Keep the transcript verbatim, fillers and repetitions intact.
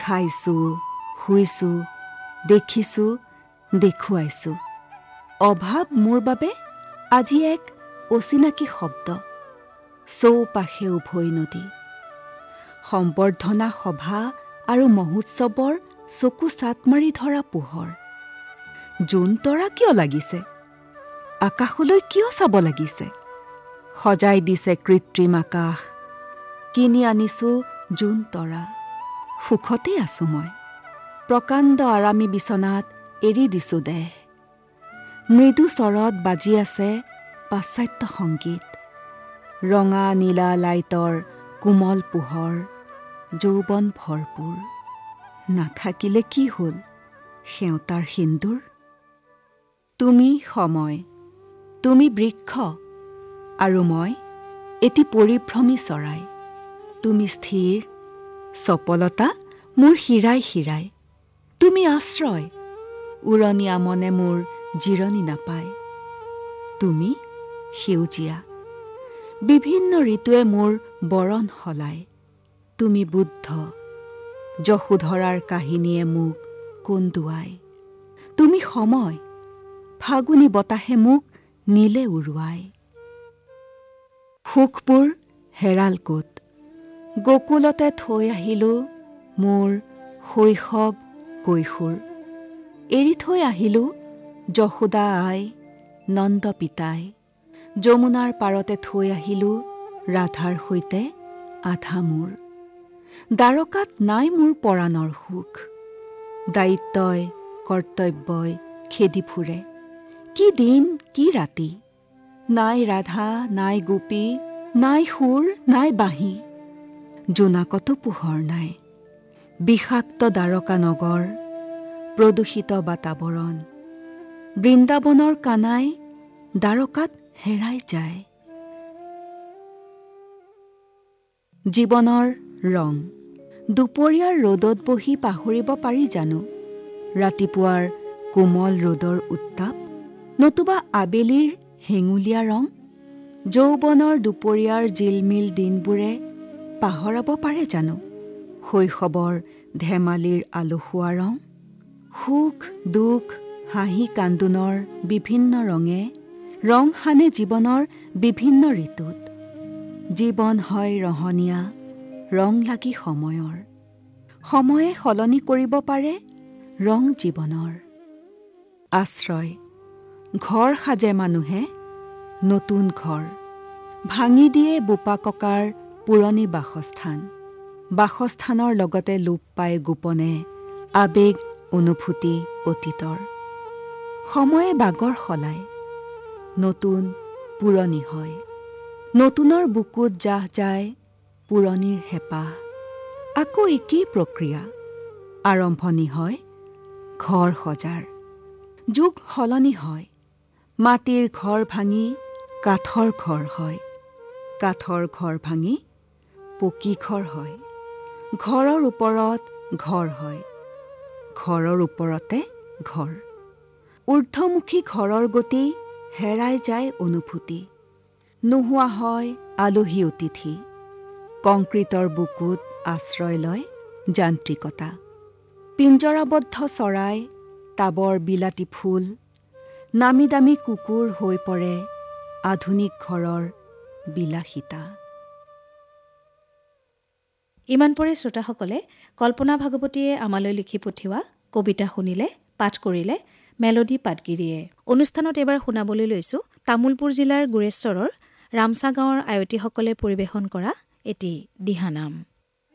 খাইছোঁ, শুইছোঁ, দেখিছোঁ, দেখুৱাইছোঁ। অভাৱ মোৰ বাবে আজি এক অচিনাকি শব্দ। চৌপাশে উভৈ নদী। সম্বৰ্ধনা সভা আৰু মহোৎসৱৰ চকু চাট মাৰি ধৰা পোহৰ। জোন তৰা কিয় লাগিছে? আকাশলৈ কিয় চাব লাগিছে? সজাই দিছে কৃত্ৰিম আকাশ। কিনি আনিছোঁ জোন তৰা। সুখতেই আছোঁ মই। প্ৰকাণ্ড আৰামী বিচনাত এৰি দিছোঁ দেহ। মৃদু স্বৰত বাজি আছে পাশ্চাত্য সংগীত। ৰঙা নীলা লাইটৰ কোমল পোহৰ। যৌৱন ভৰপূৰ। নাথাকিলে কি হ'ল সেউতাৰ সিন্দুৰ? তুমি সময়, তুমি বৃক্ষ, আৰু মই এটি পৰিভ্ৰমী চৰাই। তুমি স্থিৰ, চপলতা মোৰ শিৰাই শিৰাই। তুমি আশ্ৰয়, উৰণীয়া মনে মোৰ জিৰণি নাপায়। তুমি সেউজীয়া, বিভিন্ন ঋতুৱে মোৰ বৰণ সলায়। তুমি বুদ্ধ, যশোধৰাৰ কাহিনীয়ে মোক কন্দুৱায়। তুমি সময়, ফাগুনী বতাহে মোক নীলে উৰুৱায়। সুখবোৰ হেৰাল ক'ত? গকুলতে থৈ আহিলোঁ মোৰ শৈশৱ কৈশোৰ। এৰি থৈ আহিলোঁ যশোদা আই, নন্দ পিতাই। যমুনাৰ পাৰতে থৈ আহিলোঁ ৰাধাৰ সৈতে আধা মোৰ। দ্বাৰকাত নাই মোৰ পৰাণৰ সুখ। দায়িত্বই কৰ্তব্যই খেদি ফুৰে। কি দিন কি ৰাতি। নাই ৰাধা, নাই গোপী, নাই সুৰ, নাই বাঁহী। জোনাকতো পোহৰ নাই। বিষাক্ত দ্বাৰকা নগৰ, প্ৰদূষিত বাতাৱৰণ। বৃন্দাবনৰ কানাই দ্বাৰকাত হেৰাই যায়। জীৱনৰ ৰং। দুপৰীয়াৰ ৰ'দত বহি পাহৰিব পাৰি জানো ৰাতিপুৱাৰ কোমল ৰ'দৰ উত্তাপ? নতুবা আবেলিৰ হেঙুলীয়া ৰং? যৌৱনৰ দুপৰীয়াৰ জিলমিল দিনবোৰে পাহৰাব পাৰে জানো শৈশৱৰ ধেমালিৰ আলসুৱা ৰং? সুখ দুখ হাঁহি কান্দোনৰ বিভিন্ন ৰঙে ৰং সানে জীৱনৰ বিভিন্ন ঋতুত। জীৱন হয় ৰহণীয়া ৰং লাগি সময়ৰ। সময়ে সলনি কৰিব পাৰে ৰং জীৱনৰ। আশ্ৰয়। ঘৰ সাজে মানুহে নতুন ঘৰ। ভাঙি দিয়ে বোপা ককাৰ পুৰণি বাসস্থান। বাসস্থানৰ লগতে লোপ পায় গোপনে আবেগ অনুভূতি অতীতৰ। সময়ে বাগৰ সলায়। নতুন পুৰণি হয়। নতুনৰ বুকুত জাহ যায় পুৰণিৰ হেঁপাহ। আকৌ একেই প্ৰক্ৰিয়া। আৰম্ভণি হয় ঘৰ সজাৰ। যুগ সলনি হয়। মাটিৰ ঘৰ ভাঙি কাঠৰ ঘৰ হয়। কাঠৰ ঘৰ ভাঙি পকী ঘৰ হয়। ঘৰৰ ওপৰত ঘৰ হয়। ঘৰৰ ওপৰতে ঘৰ। ঊৰ্ধ্বমুখী ঘৰৰ গতি হেৰাই যায় অনুভূতি। নোহোৱা হয় আলহী অতিথি। কংক্ৰিটৰ বুকুত আশ্ৰয় লয় যান্ত্ৰিকতা। পিঞ্জৰাবদ্ধ চৰাই, টাবৰ বিলাতী ফুল, নামী দামী কুকুৰ হৈ পৰে আধুনিক ঘৰৰ বিলাসিতা। ইমান পৰে শ্ৰোতাসকলে কল্পনা ভাগৱতীয়ে আমালৈ লিখি পঠিওৱা কবিতা শুনিলে, পাঠ কৰিলে মেলডি পাটগিৰিয়ে। অনুষ্ঠানত এবাৰ শুনাবলৈ লৈছো তামোলপুৰ জিলাৰ গুৰেশ্বৰৰ ৰামছা গাঁৱৰ আয়তীসকলে পৰিৱেশন কৰা এটি দিহানাম।